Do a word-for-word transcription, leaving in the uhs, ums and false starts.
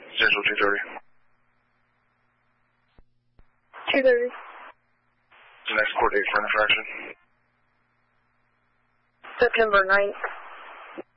Central two thirty. two thirty. The next court date for infraction? September ninth.